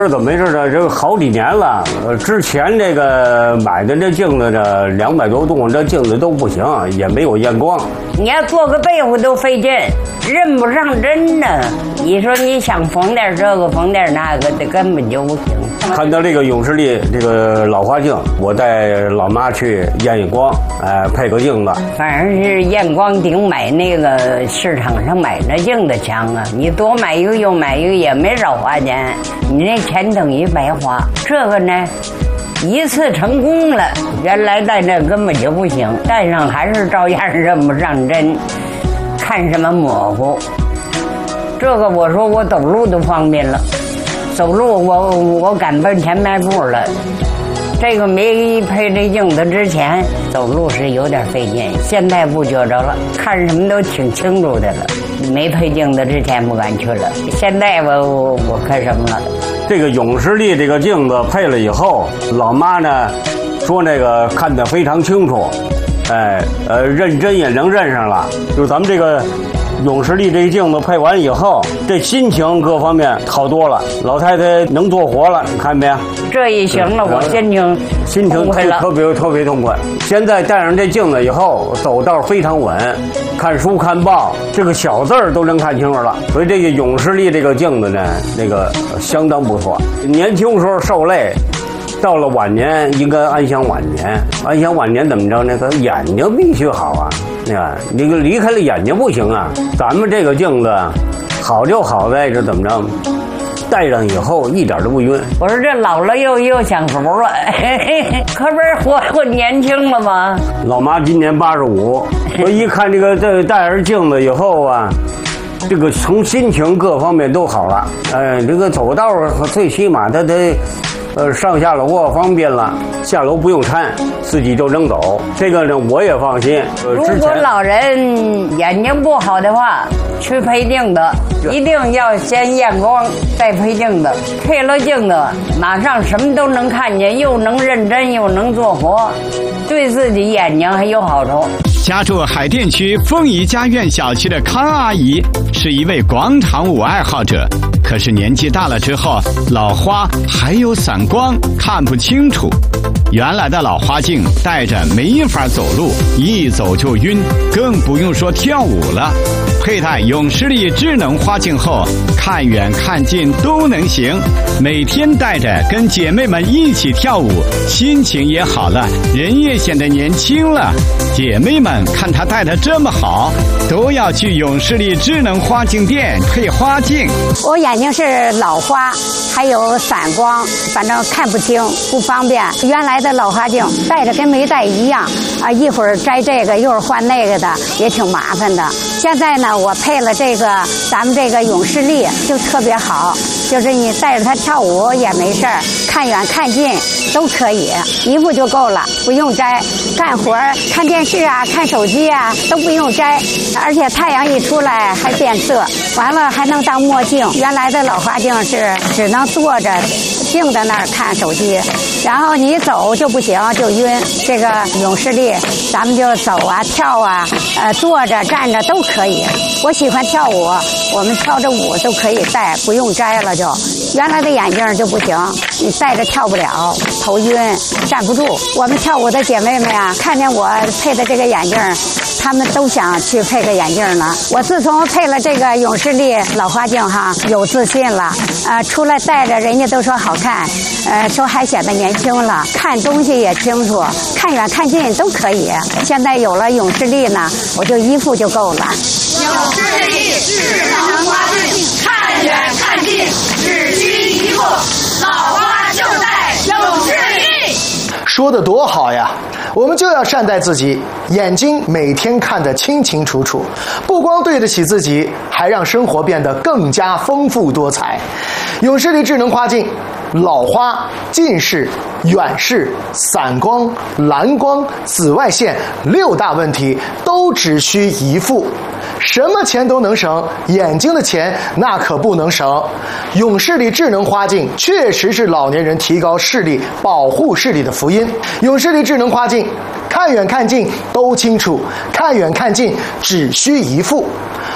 这怎么回事呢？这个好几年了，之前这个买的这镜子呢，200多度，这镜子都不行，也没有验光。 你要做个被窝都费劲，认不上针呢。你说你想缝点这个缝点那个的，根本就不行。 看到这个永视力这个老花镜，我带老妈去验验光，配个镜子。 反正是验光顶买那个市场上买那镜子强啊，你多买一个又买一个也没少花钱，你那钱等于白花。这个呢，一次成功了，原来戴这根本就不行，戴上还是照样认不上针，看什么模糊。这个我说我走路都方便了，走路我敢奔前迈步了。这个没配这镜子之前，走路是有点费劲，现在不觉着了，看什么都挺清楚的了。没配镜子之前不敢去了，现在我看什么了？ 这个永视力这个镜子配了以后，老妈呢说那个看得非常清楚，认真也能认上了。就咱们这个永视力这个镜子配完以后，这心情各方面好多了，老太太能做活了，你看没？ 这一行了，我心情特别痛快。现在戴上这镜子以后，走道非常稳，看书看报，这个小字儿都能看清楚了。所以这个永视力这个镜子呢，那个相当不错。年轻时候受累，到了晚年应该安享晚年。安享晚年怎么着？那个眼睛必须好啊！你离开了眼睛不行啊。咱们这个镜子好就好在这怎么着？戴上以后一点都不晕。 我说这老了又享福了，可不是活年轻了吗？ 老妈今年85，我一看这个戴上镜子以后啊，这个从心情各方面都好了。这个走道最起码它得上下楼方便了，下楼不用搀，自己就能走。这个呢我也放心。 如果老人眼睛不好的话，去配镜子，一定要先验光再配镜子。配了镜子，马上什么都能看见，又能认真又能做活，对自己眼睛还有好处。 家住海淀区凤仪家苑小区的康阿姨是一位广场舞爱好者，可是年纪大了之后，老花还有散光，看不清楚。原来的老花镜戴着没法走路，一走就晕，更不用说跳舞了。佩戴永视力智能花镜后，看远看近都能行，每天戴着跟姐妹们一起跳舞，心情也好了，人也显得年轻了。姐妹们看她戴得这么好，都要去永视力智能花镜店配花镜。 我眼睛是老花，还有散光，反正看不清，不方便。原来的老花镜戴着跟没戴一样啊，一会儿摘这个，一会儿换那个的，也挺麻烦的。现在呢，我配了这个咱们这个永视力，就特别好，就是你带着它跳舞也没事儿，看远看近都可以，一副就够了，不用摘。干活看电视啊，看手机啊都不用摘，而且太阳一出来还变色，完了还能当墨镜。原来的老花镜是只能坐着静在那儿看手机，然后你走就不行，就晕。这个永视力咱们就走啊跳啊，坐着站着都可以。我喜欢跳舞，我们跳着舞都可以戴，不用摘了就。原来的眼镜就不行，你戴着跳不了，头晕站不住。我们跳舞的姐妹们啊，看见我配的这个眼镜，她们都想去配个眼镜呢。我自从配了这个永视力老花镜哈，有自信了，出来戴着人家都说好看，说还显得年轻了，看东西也清楚，看远看近都可以。现在有了永视力呢，我就一副就够了。 永视力智能花镜，看远看近只需一副，老花就戴永视力。 说得多好呀！我们就要善待自己，眼睛每天看得清清楚楚，不光对得起自己，还让生活变得更加丰富多彩。永视力智能花镜，老花、近视、远视、散光、蓝光、紫外线6大问题都只需一副。什么钱都能省，眼睛的钱那可不能省。永视力智能花镜确实是老年人提高视力、保护视力的福音。永视力智能花镜，看远看近都清楚，看远看近只需一副。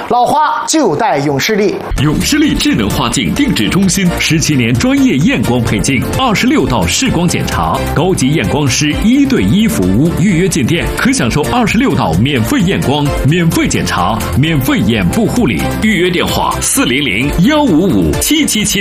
老花就戴永视力。 永视力智能花镜定制中心17年专业验光配镜，26道视光检查，高级验光师1对1服务。预约进店可享受26道免费验光、免费检查、免费眼部护理。预约电话：400-155-777。